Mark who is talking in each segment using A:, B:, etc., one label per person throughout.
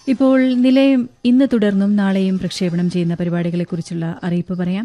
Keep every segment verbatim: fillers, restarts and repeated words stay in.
A: ഇപ്പോൾ നിലയം ഇന്ന് തുടർന്നും നാളെയും പ്രക്ഷേപണം ചെയ്യുന്ന പരിപാടികളെക്കുറിച്ചുള്ള അറിയിപ്പ് പറയാം.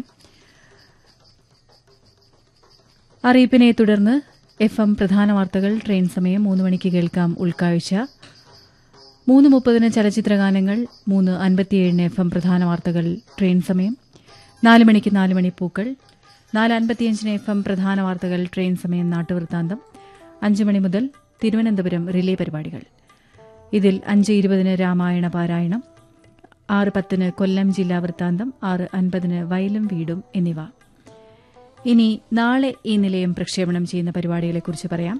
A: അറിയിപ്പിനെ തുടർന്ന് എഫ് എം പ്രധാന വാർത്തകൾ, ട്രെയിൻ സമയം മൂന്ന് മണിക്ക് കേൾക്കാം ഉൾക്കാഴ്ച, മൂന്ന് മുപ്പതിന് ചലച്ചിത്രഗാനങ്ങൾ, മൂന്ന് അൻപത്തിയേഴിന് എഫ് എം പ്രധാന വാർത്തകൾ ട്രെയിൻ സമയം, നാല് മണിക്ക് നാല് മണി പൂക്കൾ, നാല് അൻപത്തിയഞ്ചിന് എഫ് എം പ്രധാന വാർത്തകൾ ട്രെയിൻ സമയം നാട്ടുവൃത്താന്തം, അഞ്ച് മണി മുതൽ തിരുവനന്തപുരം റിലേ പരിപാടികൾ. ഇതിൽ അഞ്ച് ഇരുപതിന് രാമായണ പാരായണം, ആറ് പത്തിന് കൊല്ലം ജില്ലാ വൃത്താന്തം, ആറ് അൻപതിന് വയലും വീടും എന്നിവ. ഇനി നാളെ ഈ നിലയം പ്രക്ഷേപണം ചെയ്യുന്ന പരിപാടികളെക്കുറിച്ച് പറയാം.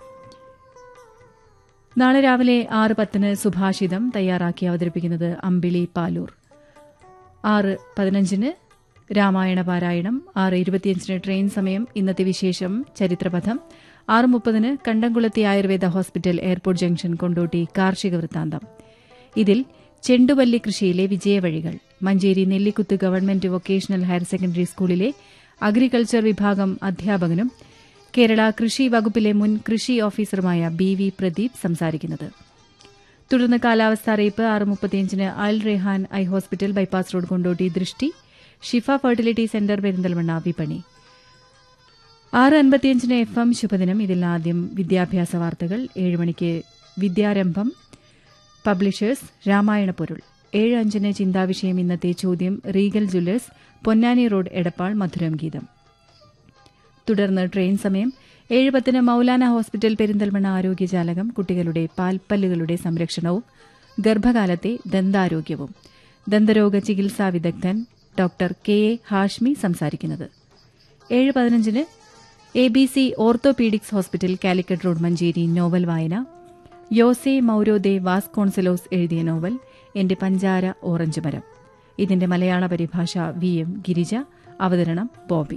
A: നാളെ രാവിലെ ആറ് പത്തിന് സുഭാഷിതം തയ്യാറാക്കി അവതരിപ്പിക്കുന്നത് അമ്പിളി പാലൂർ. ആറ് പതിനഞ്ചിന് രാമായണ പാരായണം, ആറ് ഇരുപത്തിയഞ്ചിന് ട്രെയിൻ സമയം, ഇന്നത്തെ വിശേഷം, ചരിത്രപഥം, ആറ് മുപ്പതിന് കണ്ടംകുളത്തി Ayurveda hospital airport junction Kondotty കാർഷിക വൃത്താന്തം. ഇതിൽ ചെണ്ടുവല്ലി കൃഷിയിലെ വിജയവഴികൾ Manjeri Nellikuth government vocational higher secondary സ്കൂളിലെ അഗ്രികൾച്ചർ വിഭാഗം അധ്യാപകനും കേരള കൃഷി വകുപ്പിലെ മുൻ കൃഷി ഓഫീസറുമായ ബി വി പ്രദീപ് സംസാരിക്കുന്നത്. തുടർന്ന് കാലാവസ്ഥ അറിയിപ്പ്. ആറ് മുപ്പത്തിയഞ്ചിന് അൽ Rehan eye hospital bypass road Kondotty ദൃഷ്ടി, ഷിഫ ഫെർട്ടിലിറ്റി സെന്റർ പെരിന്തൽമണ്ണ വിപണി. ആറ് അൻപത്തിയഞ്ചിന് എഫ് എം ശുഭദിനം. ഇതിൽ ആദ്യം വിദ്യാഭ്യാസ വാർത്തകൾ. ഏഴ് മണിക്ക് വിദ്യാരംഭം, പബ്ലിഷേഴ്സ് രാമായണ പൊരുൾ. ഏഴ് അഞ്ചിന് ചിന്താവിഷയം, ഇന്നത്തെ ചോദ്യം, Regal Jewellers Ponnani road Edappal മധുരം ഗീതം. തുടർന്ന് ട്രെയിൻ സമയം. ഏഴ് പത്തിന് മൌലാന ഹോസ്പിറ്റൽ പെരിന്തൽമണ്ണ ആരോഗ്യജാലകം, കുട്ടികളുടെ പാൽപ്പല്ലുകളുടെ സംരക്ഷണവും ഗർഭകാലത്തെ ദന്താരോഗ്യവും. ദന്തരോഗ ചികിത്സാ വിദഗ്ധൻ ഡോക്ടർ കെ എ ഹാഷ്മി സംസാരിക്കുന്നത്. ഏഴ് പതിനഞ്ചിന് A B C orthopaedics hospital Calicut road Manjeri novel വായന. യോസെ മൌരോ ദെ വാസ്കോൺസെലോസ് എഴുതിയ നോവൽ എന്റെ പഞ്ചാര ഓറഞ്ച് മരം. ഇതിന്റെ മലയാള പരിഭാഷ വി എം ഗിരിജ. അവതരണം ബോബി.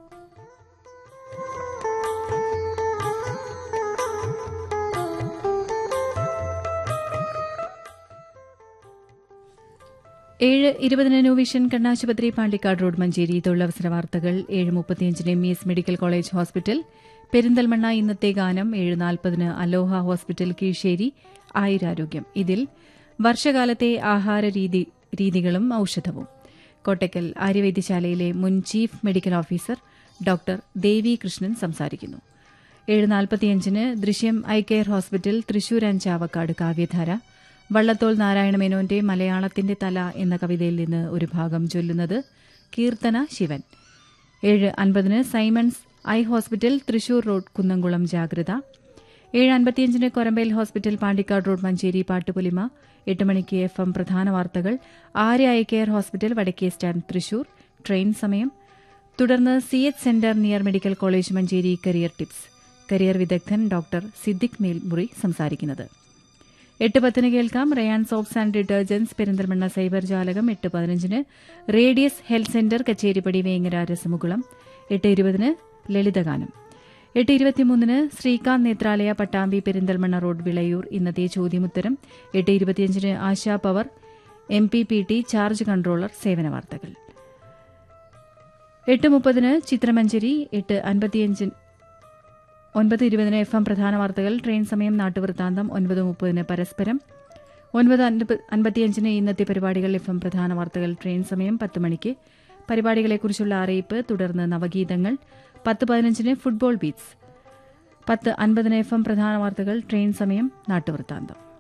A: ഏഴ് ഇരുപതിന് ന്യൂ വിഷൻ കണ്ണാശുപത്രി പാണ്ടിക്കാട് റോഡ് മഞ്ചേരി തൊഴിലവസര വാർത്തകൾ. ഏഴ് മുപ്പത്തിയഞ്ചിന് M E S medical college hospital Perinthalmanna ഇന്നത്തെ ഗാനം. ഏഴ് നാൽപ്പതിന് അലോഹ ഹോസ്പിറ്റൽ കീഴ്ശ്ശേരി ആയുരാരോഗ്യം. ഇതിൽ വർഷകാലത്തെ ആഹാര രീതി രീതികളും ഔഷധവും. കോട്ടയ്ക്കൽ ആര്യവൈദ്യശാലയിലെ മുൻ ചീഫ് മെഡിക്കൽ ഓഫീസർ ഡോക്ടർ ദേവി കൃഷ്ണൻ സംസാരിക്കുന്നു. ഏഴ് നാൽപ്പത്തിയഞ്ചിന് ദൃശ്യം eye care hospital Thrissur and Chavakkad കാവ്യധാര. വള്ളത്തോൾ നാരായണമേനോന്റെ മലയാളത്തിന്റെ തല എന്ന കവിതയിൽ നിന്ന് ഒരു ഭാഗം ചൊല്ലുന്നത് കീർത്തന ശിവൻ. ഏഴ് അൻപതിന് Symons eye hospital Thrissur road Kunnamkulam ജാഗ്രത. ഏഴ് അൻപത്തിയഞ്ചിന് കൊരമ്പേൽ ഹോസ്പിറ്റൽ പാണ്ടിക്കാട് റോഡ് മഞ്ചേരി പാട്ടുപൊലിമ. എട്ട് മണിക്ക് എഫ് എം പ്രധാന വാർത്തകൾ. ആര്യ ഐ കെയർ ഹോസ്പിറ്റൽ വടക്കേ സ്റ്റാൻഡ് തൃശൂർ ട്രെയിൻ സമയം. തുടർന്ന് C H centre near medical college Manjeri career tips. Career വിദഗ്ധൻ ഡോക്ടർ സിദ്ദിഖ് മേൽമുറി സംസാരിക്കുന്നത്. എട്ട് പത്തിന് കേൾക്കാം Ryan soaps and detergents Perinthalmanna cyber ജാലകം. എട്ട് പതിനഞ്ചിന് radius health centre Kacheripadi Vengara രസമുകുളം. എട്ട് ഇരുപതിന് ലളിതഗാനം. എട്ട് ഇരുപത്തിമൂന്നിന് ശ്രീകാന്ത് നേത്രാലയ പട്ടാമ്പി പെരിന്തൽമണ്ണ റോഡ് വിളയൂർ ഇന്നത്തെ ചോദ്യമുത്തരം. എട്ട് ഇരുപത്തിയഞ്ചിന് ASHA power M P P T charge controller സേവന വാർത്തകൾ. എട്ട് മുപ്പതിന് ചിത്രമഞ്ജരി. എട്ട് അൻപത്തിയഞ്ചിന് ഒൻപത് ഇരുപതിന് എഫ് എം പ്രധാന വാർത്തകൾ ട്രെയിൻ സമയം നാട്ടുവൃത്താന്തം. ഒൻപത് മുപ്പതിന് പരസ്പരം. ഒൻപത് അൻപത്തിയഞ്ചിന് ഇന്നത്തെ പരിപാടികൾ എഫ് എം പ്രധാന വാർത്തകൾ ട്രെയിൻ സമയം. പത്ത് മണിക്ക് പരിപാടികളെക്കുറിച്ചുള്ള അറിയിപ്പ്. തുടർന്ന് നവഗീതങ്ങൾ. പത്ത് പതിനഞ്ചിന് ഫുട്ബോൾ ബീറ്റ്സ്. പത്ത് അൻപതിന് എഫ് എം പ്രധാന വാർത്തകൾ ട്രെയിൻ സമയം നാട്ടുവൃത്താന്തം.